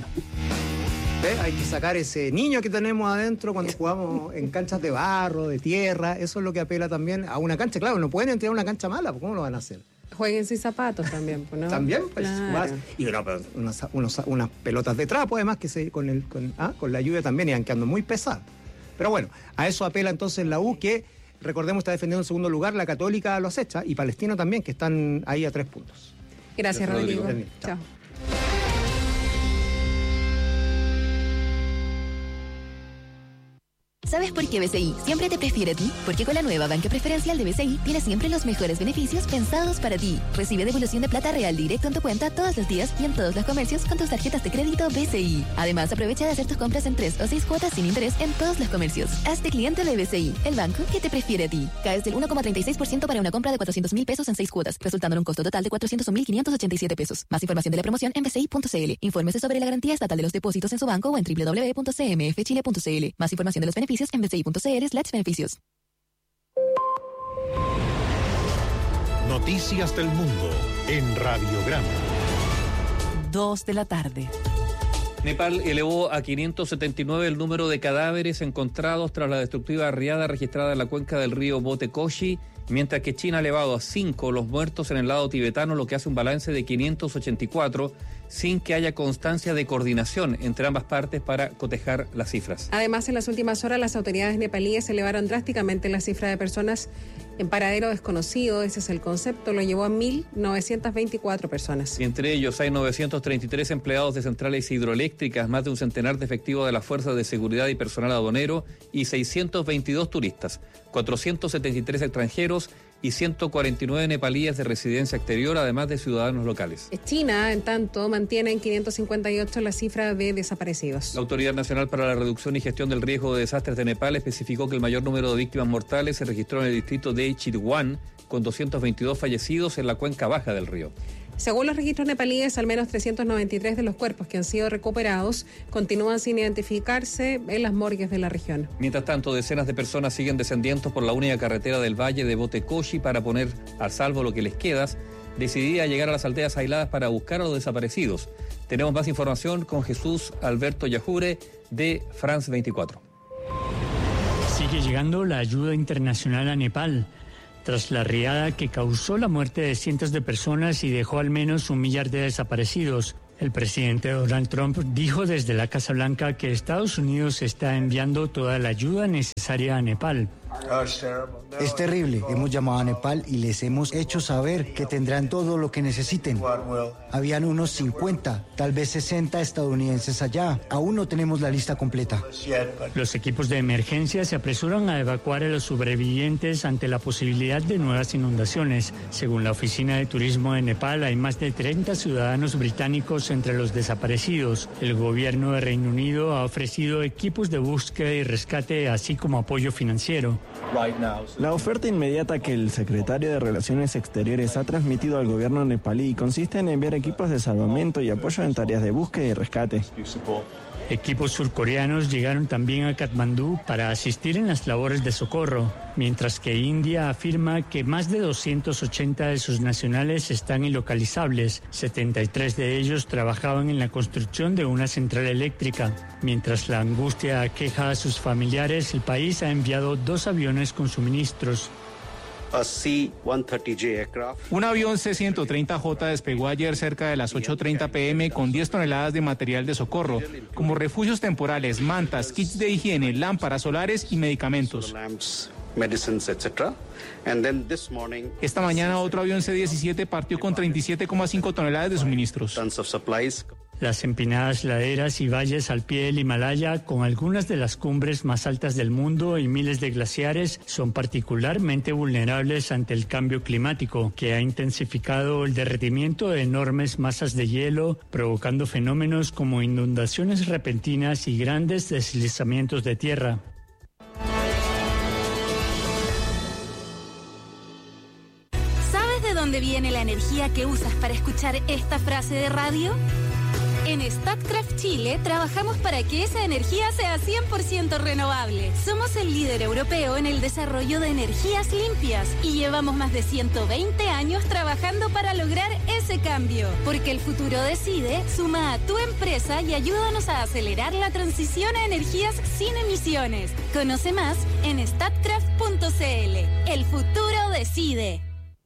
¿Eh? Hay que sacar ese niño que tenemos adentro cuando jugamos en canchas de barro, de tierra. Eso es lo que apela también a una cancha. Claro, no pueden entrar a una cancha mala, ¿cómo lo van a hacer? Jueguen sin zapatos también, ¿no? También, pues, claro. Y no, pero unas, unos, unas pelotas de trapo, además, que se, con, el, con, ah, con la lluvia también iban quedando muy pesadas. Pero bueno, a eso apela entonces la U, que recordemos está defendiendo en segundo lugar, la Católica lo acecha, y Palestino también, que están ahí a tres puntos. Gracias, Rodrigo. Rodrigo. Chao. ¿Sabes por qué B C I siempre te prefiere a ti? Porque con la nueva banca preferencial de B C I tienes siempre los mejores beneficios pensados para ti. Recibe devolución de plata real directo en tu cuenta todos los días y en todos los comercios con tus tarjetas de crédito B C I. Además, aprovecha de hacer tus compras en tres o seis cuotas sin interés en todos los comercios. Hazte cliente de B C I, el banco que te prefiere a ti. Caes del uno coma treinta y seis por ciento para una compra de cuatrocientos mil pesos en seis cuotas, resultando en un costo total de cuatrocientos mil quinientos ochenta y siete pesos. Más información de la promoción en b c i punto c l. Infórmese sobre la garantía estatal de los depósitos en su banco o en w w w punto c m f chile punto c l. Más información de los beneficios en b c i punto c l slash beneficios. Noticias del mundo en Radiograma. Dos de la tarde. Nepal elevó a quinientos setenta y nueve el número de cadáveres encontrados tras la destructiva riada registrada en la cuenca del río Botekoshi, mientras que China ha elevado a cinco los muertos en el lado tibetano, lo que hace un balance de quinientos ochenta y cuatro, sin que haya constancia de coordinación entre ambas partes para cotejar las cifras. Además, en las últimas horas, las autoridades nepalíes elevaron drásticamente la cifra de personas en paradero desconocido. Ese es el concepto, lo llevó a mil novecientas veinticuatro personas. Y entre ellos hay novecientos treinta y tres empleados de centrales hidroeléctricas, más de un centenar de efectivos de las fuerzas de seguridad y personal aduanero, y seiscientos veintidós turistas, cuatrocientos setenta y tres extranjeros y ciento cuarenta y nueve nepalíes de residencia exterior, además de ciudadanos locales. China, en tanto, mantiene en quinientos cincuenta y ocho la cifra de desaparecidos. La Autoridad Nacional para la Reducción y Gestión del Riesgo de Desastres de Nepal especificó que el mayor número de víctimas mortales se registró en el distrito de Chitwan, con doscientos veintidós fallecidos en la cuenca baja del río. Según los registros nepalíes, al menos trescientos noventa y tres de los cuerpos que han sido recuperados continúan sin identificarse en las morgues de la región. Mientras tanto, decenas de personas siguen descendiendo por la única carretera del valle de Botecochi para poner a salvo lo que les queda, decidida a llegar a las aldeas aisladas para buscar a los desaparecidos. Tenemos más información con Jesús Alberto Yajure de France veinticuatro. Sigue llegando la ayuda internacional a Nepal. Tras la riada que causó la muerte de cientos de personas y dejó al menos un millar de desaparecidos, el presidente Donald Trump dijo desde la Casa Blanca que Estados Unidos está enviando toda la ayuda necesaria a Nepal. Es terrible. Hemos llamado a Nepal y les hemos hecho saber que tendrán todo lo que necesiten. Habían unos cincuenta, tal vez sesenta estadounidenses allá. Aún no tenemos la lista completa. Los equipos de emergencia se apresuran a evacuar a los sobrevivientes ante la posibilidad de nuevas inundaciones. Según la Oficina de Turismo de Nepal, hay más de treinta ciudadanos británicos entre los desaparecidos. El gobierno de Reino Unido ha ofrecido equipos de búsqueda y rescate, así como apoyo financiero. La oferta inmediata que el secretario de Relaciones Exteriores ha transmitido al gobierno nepalí consiste en enviar equipos de salvamento y apoyo en tareas de búsqueda y rescate. Equipos surcoreanos llegaron también a Katmandú para asistir en las labores de socorro, mientras que India afirma que más de doscientos ochenta de sus nacionales están ilocalizables. setenta y tres de ellos trabajaban en la construcción de una central eléctrica. Mientras la angustia aqueja a sus familiares, el país ha enviado dos aviones con suministros. Un avión C ciento treinta J despegó ayer cerca de las ocho treinta pm con diez toneladas de material de socorro, como refugios temporales, mantas, kits de higiene, lámparas solares y medicamentos. Esta mañana otro avión C diecisiete partió con treinta y siete coma cinco toneladas de suministros. Las empinadas laderas y valles al pie del Himalaya, con algunas de las cumbres más altas del mundo y miles de glaciares, son particularmente vulnerables ante el cambio climático, que ha intensificado el derretimiento de enormes masas de hielo, provocando fenómenos como inundaciones repentinas y grandes deslizamientos de tierra. ¿Sabes de dónde viene la energía que usas para escuchar esta frase de radio? En Statkraft Chile trabajamos para que esa energía sea cien por ciento renovable. Somos el líder europeo en el desarrollo de energías limpias y llevamos más de ciento veinte años trabajando para lograr ese cambio. Porque el futuro decide, suma a tu empresa y ayúdanos a acelerar la transición a energías sin emisiones. Conoce más en statkraft punto c l. El futuro decide.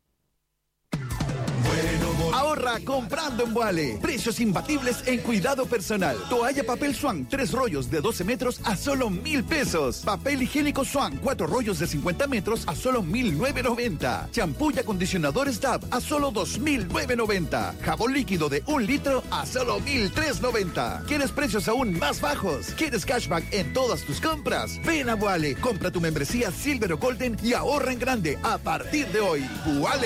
Ahorra comprando en Vuale. Precios imbatibles en cuidado personal. Toalla papel Swan, tres rollos de doce metros a solo mil pesos. Papel higiénico Swan, cuatro rollos de cincuenta metros a solo mil novecientos noventa. Champú y acondicionadores Dove a solo dos mil novecientos noventa. Jabón líquido de un litro a solo mil trescientos noventa. ¿Quieres precios aún más bajos? ¿Quieres cashback en todas tus compras? Ven a Vuale, compra tu membresía Silver o Golden y ahorra en grande a partir de hoy. Vuale.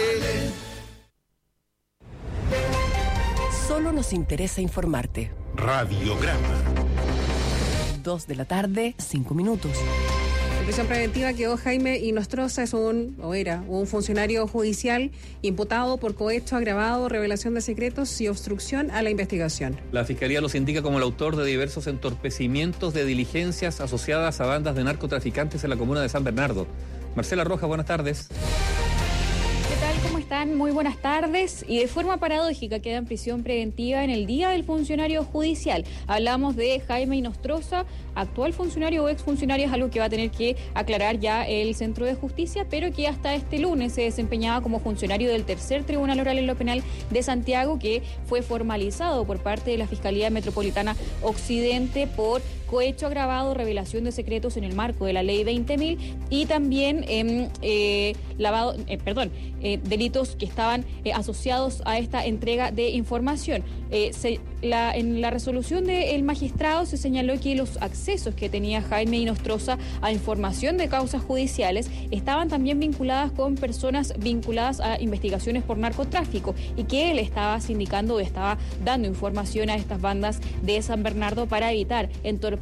Solo nos interesa informarte. Radiograma. Dos de la tarde, cinco minutos. En prisión preventiva quedó Jaime Inostroza, es un, o era, un funcionario judicial imputado por cohecho agravado, revelación de secretos y obstrucción a la investigación. La Fiscalía los indica como el autor de diversos entorpecimientos de diligencias asociadas a bandas de narcotraficantes en la comuna de San Bernardo. Marcela Rojas, buenas tardes. ¿Cómo están? Muy buenas tardes. Y de forma paradójica queda en prisión preventiva en el día del funcionario judicial. Hablamos de Jaime Inostroza, actual funcionario o exfuncionario, es algo que va a tener que aclarar ya el Centro de Justicia, pero que hasta este lunes se desempeñaba como funcionario del Tercer Tribunal Oral en lo Penal de Santiago, que fue formalizado por parte de la Fiscalía Metropolitana Occidente por cohecho agravado, revelación de secretos en el marco de la Ley veinte mil y también eh, eh, lavado, eh, perdón, eh, delitos que estaban eh, asociados a esta entrega de información. Eh, se, la, en la resolución del magistrado se señaló que los accesos que tenía Jaime Inostroza a información de causas judiciales estaban también vinculadas con personas vinculadas a investigaciones por narcotráfico y que él estaba sindicando o estaba dando información a estas bandas de San Bernardo para evitar entorpecer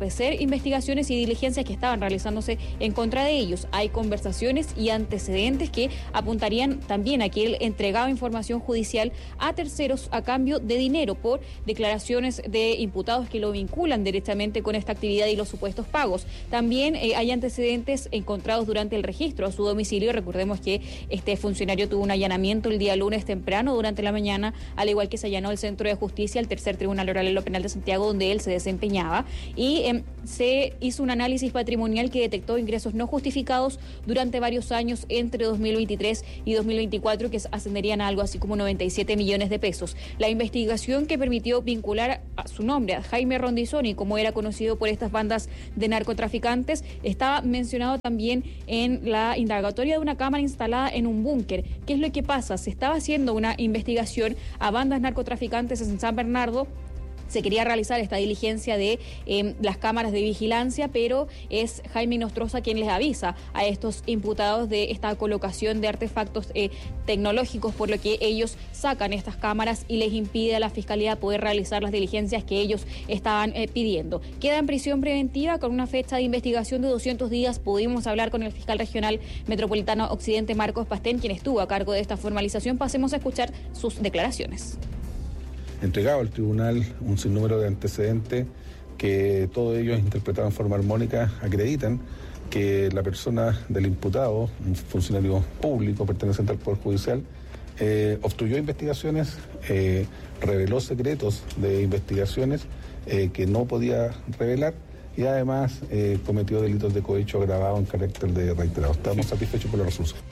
entorpecer investigaciones y diligencias que estaban realizándose en contra de ellos. Hay conversaciones y antecedentes que apuntarían también a que él entregaba información judicial a terceros a cambio de dinero por declaraciones de imputados que lo vinculan directamente con esta actividad y los supuestos pagos. También eh, hay antecedentes encontrados durante el registro a su domicilio. Recordemos que este funcionario tuvo un allanamiento el día lunes temprano durante la mañana, al igual que se allanó el Centro de Justicia, el tercer Tribunal Oral en lo Penal de Santiago, donde él se desempeñaba, y eh, se hizo un análisis patrimonial que detectó ingresos no justificados durante varios años entre dos mil veintitrés y dos mil veinticuatro que ascenderían a algo así como noventa y siete millones de pesos. La investigación que permitió vincular a su nombre a Jaime Rondizoni, como era conocido por estas bandas de narcotraficantes, estaba mencionado también en la indagatoria de una cámara instalada en un búnker. ¿Qué es lo que pasa? Se estaba haciendo una investigación a bandas narcotraficantes en San Bernardo. Se quería realizar esta diligencia de eh, las cámaras de vigilancia, pero es Jaime Nostroza quien les avisa a estos imputados de esta colocación de artefactos eh, tecnológicos, por lo que ellos sacan estas cámaras y les impide a la Fiscalía poder realizar las diligencias que ellos estaban eh, pidiendo. Queda en prisión preventiva con una fecha de investigación de doscientos días. Pudimos hablar con el fiscal regional metropolitano Occidente, Marcos Pastén, quien estuvo a cargo de esta formalización. Pasemos a escuchar sus declaraciones. Entregado al tribunal un sinnúmero de antecedentes que todos ellos, interpretados en forma armónica, acreditan que la persona del imputado, un funcionario público perteneciente al Poder Judicial, eh, obstruyó investigaciones, eh, reveló secretos de investigaciones eh, que no podía revelar y además eh, cometió delitos de cohecho agravado en carácter de reiterado. Estamos satisfechos por los resultados.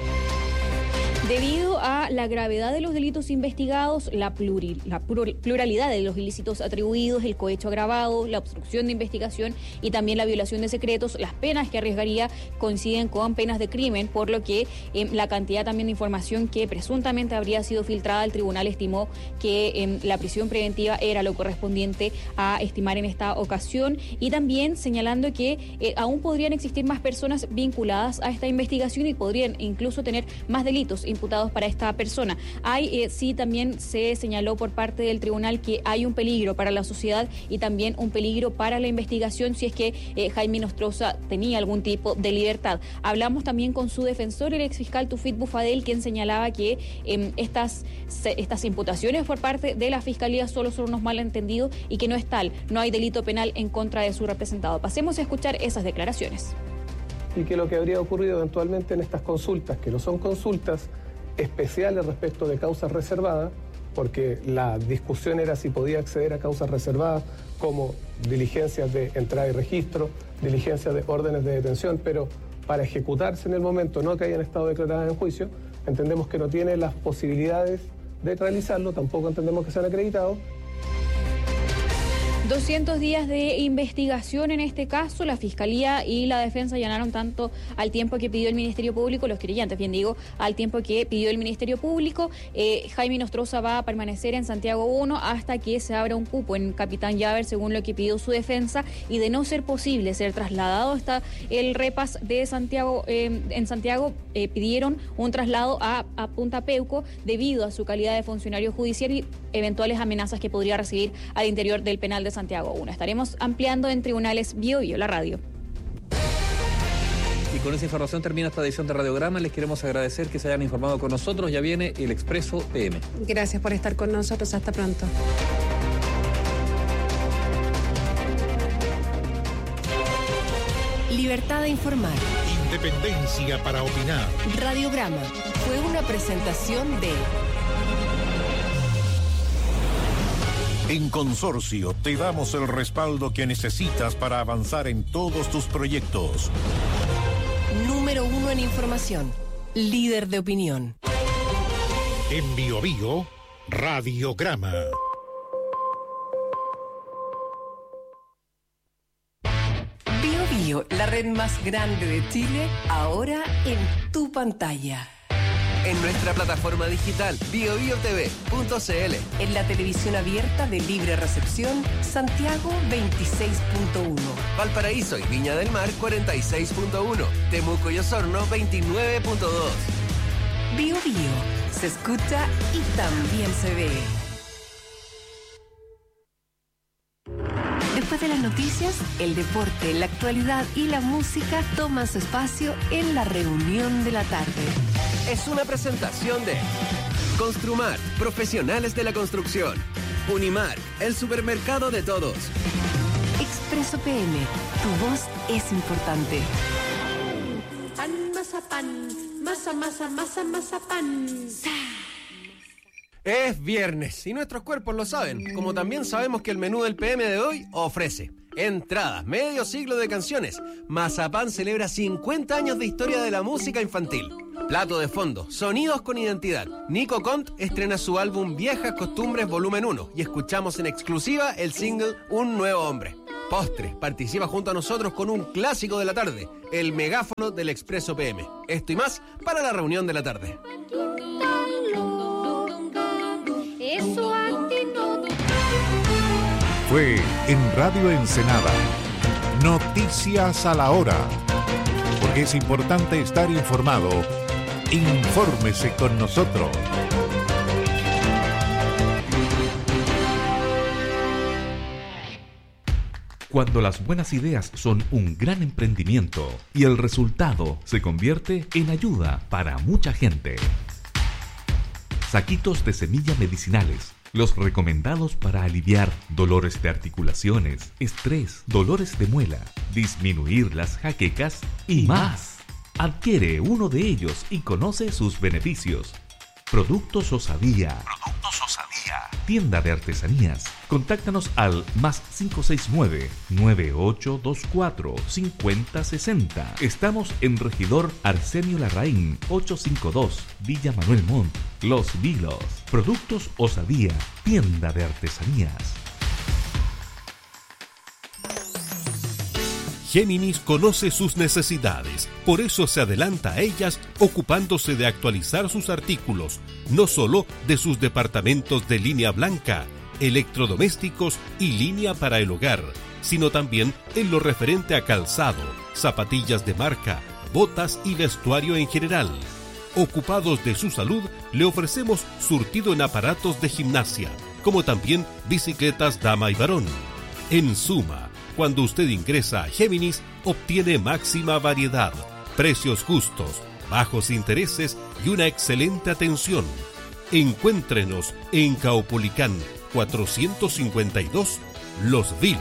Debido a la gravedad de los delitos investigados, la, pluri, la pluralidad de los ilícitos atribuidos, el cohecho agravado, la obstrucción de investigación y también la violación de secretos, las penas que arriesgaría coinciden con penas de crimen, por lo que eh, la cantidad también de información que presuntamente habría sido filtrada, el tribunal estimó que eh, la prisión preventiva era lo correspondiente a estimar en esta ocasión, y también señalando que eh, aún podrían existir más personas vinculadas a esta investigación y podrían incluso tener más delitos imputados para esta persona. Hay, eh, sí, también se señaló por parte del tribunal que hay un peligro para la sociedad y también un peligro para la investigación si es que eh, Jaime Nostroza tenía algún tipo de libertad. Hablamos también con su defensor, el exfiscal Tufit Bufadel, quien señalaba que eh, estas, se, estas imputaciones por parte de la Fiscalía solo son unos malentendidos y que no es tal, no hay delito penal en contra de su representado. Pasemos a escuchar esas declaraciones. Y que lo que habría ocurrido eventualmente en estas consultas, que no son consultas especiales respecto de causas reservadas, porque la discusión era si podía acceder a causas reservadas como diligencias de entrada y registro, diligencias de órdenes de detención, pero para ejecutarse en el momento, no que hayan estado declaradas en juicio, entendemos que no tiene las posibilidades de realizarlo, tampoco entendemos que sean acreditados. doscientos días de investigación en este caso. La Fiscalía y la Defensa allanaron tanto al tiempo que pidió el Ministerio Público, los querellantes, bien digo, al tiempo que pidió el Ministerio Público. Eh, Jaime Nostroza va a permanecer en Santiago uno hasta que se abra un cupo en Capitán Llaver, según lo que pidió su defensa, y de no ser posible ser trasladado hasta el repas de Santiago, eh, en Santiago, eh, pidieron un traslado a, a Punta Peuco debido a su calidad de funcionario judicial y eventuales amenazas que podría recibir al interior del penal de Santiago uno. Estaremos ampliando en Tribunales Bio Bio, la radio. Y con esa información termina esta edición de Radiograma. Les queremos agradecer que se hayan informado con nosotros. Ya viene el Expreso P M. Gracias por estar con nosotros. Hasta pronto. Libertad de informar. Independencia para opinar. Radiograma fue una presentación de... En Consorcio te damos el respaldo que necesitas para avanzar en todos tus proyectos. Número uno en información. Líder de opinión. En Bio Bio, Radiograma. Bio Bio, la red más grande de Chile, ahora en tu pantalla. En nuestra plataforma digital bio bio t v punto c l. En la televisión abierta de libre recepción, Santiago veintiséis punto uno. Valparaíso y Viña del Mar cuarenta y seis punto uno. Temuco y Osorno veintinueve punto dos. Bio Bio, se escucha y también se ve. Después Después de las noticias, el deporte, la actualidad y la música toman su espacio en la reunión de la tarde. Es una presentación de Construmar, profesionales de la construcción. Unimar, el supermercado de todos. Expreso P M, tu voz es importante. Pan, masa, pan, masa, masa, masa, masa, pan. Es viernes y nuestros cuerpos lo saben, como también sabemos que el menú del P M de hoy ofrece entradas, medio siglo de canciones. Mazapán celebra cincuenta años de historia de la música infantil. Plato de fondo, sonidos con identidad. Nico Cont estrena su álbum Viejas Costumbres Volumen uno y escuchamos en exclusiva el single Un Nuevo Hombre. Postre, participa junto a nosotros con un clásico de la tarde, el megáfono del Expreso P M. Esto y más para la reunión de la tarde. Fue en Radio Ensenada. Noticias a la hora. Porque es importante estar informado. Infórmese con nosotros. Cuando las buenas ideas son un gran emprendimiento y el resultado se convierte en ayuda para mucha gente. Saquitos de semillas medicinales, los recomendados para aliviar dolores de articulaciones, estrés, dolores de muela, disminuir las jaquecas y más. Adquiere uno de ellos y conoce sus beneficios. Productos Osadía. Productos Osadía. Tienda de artesanías. Contáctanos al más cinco seis nueve, nueve ocho dos cuatro, cinco cero seis cero. Estamos en Regidor Arsenio Larraín, ochocientos cincuenta y dos, Villa Manuel Montt, Los Vilos. Productos Osadía. Tienda de artesanías. Géminis conoce sus necesidades, por eso se adelanta a ellas ocupándose de actualizar sus artículos, no solo de sus departamentos de línea blanca, electrodomésticos y línea para el hogar, sino también en lo referente a calzado, zapatillas de marca, botas y vestuario en general. Ocupados de su salud, le ofrecemos surtido en aparatos de gimnasia, como también bicicletas dama y varón. En suma, cuando usted ingresa a Géminis, obtiene máxima variedad, precios justos, bajos intereses y una excelente atención. Encuéntrenos en Caupolicán cuatrocientos cincuenta y dos, Los Vilos.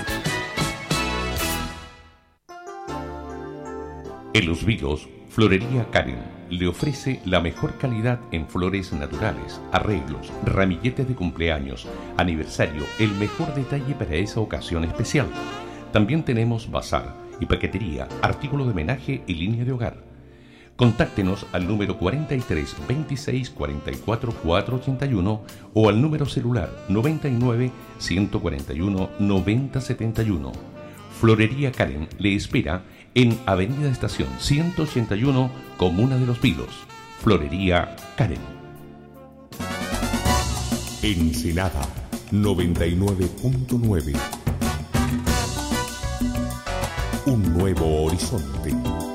En Los Vilos, Florería Karen le ofrece la mejor calidad en flores naturales, arreglos, ramilletes de cumpleaños, aniversario, el mejor detalle para esa ocasión especial. También tenemos bazar y paquetería, artículos de homenaje y línea de hogar. Contáctenos al número cuarenta y tres, veintiséis, cuarenta y cuatro, cuatrocientos ochenta y uno o al número celular noventa y nueve, ciento cuarenta y uno, noventa setenta y uno. Florería Karen le espera en Avenida Estación ciento ochenta y uno, Comuna de Los Vilos. Florería Karen. Ensenada noventa y nueve punto nueve. Un nuevo horizonte.